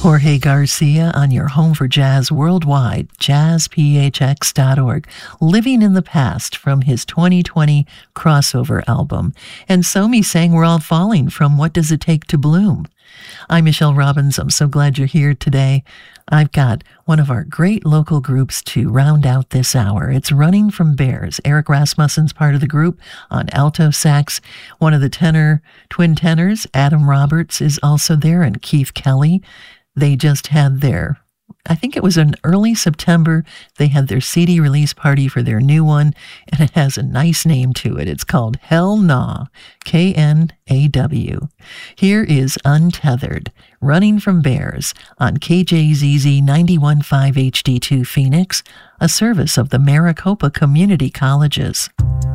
Jorge Garcia on your home for jazz worldwide, jazzphx.org, Living in the Past from his 2020 crossover album. And Somi sang We're All Falling from What Does It Take to Bloom? I'm Michelle Robbins. I'm so glad you're here today. I've got one of our great local groups to round out this hour. It's Running from Bears. Eric Rasmussen's part of the group on alto sax. One of the twin tenors, Adam Roberts, is also there, and Keith Kelly. They just had I think it was in early September, they had their CD release party for their new one, and it has a nice name to it. It's called Hell Nah, K-N-A-W. Here is Untethered, Running from Bears on KJZZ 91.5 HD2 Phoenix, a service of the Maricopa Community Colleges.